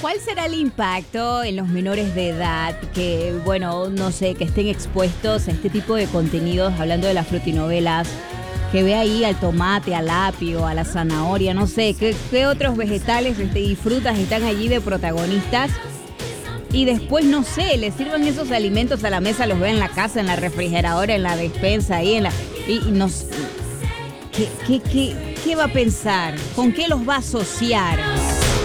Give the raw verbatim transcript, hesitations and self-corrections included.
¿Cuál será el impacto en los menores de edad que, bueno, no sé, que estén expuestos a este tipo de contenidos, hablando de las frutinovelas, que ve ahí al tomate, al apio, a la zanahoria, no sé, qué, qué otros vegetales este, y frutas están allí de protagonistas? Y después, no sé, le sirvan esos alimentos a la mesa, los ve en la casa, en la refrigeradora, en la despensa, ahí en la... Y, y nos, ¿qué, qué, qué, ¿Qué va a pensar? ¿Con qué los va a asociar?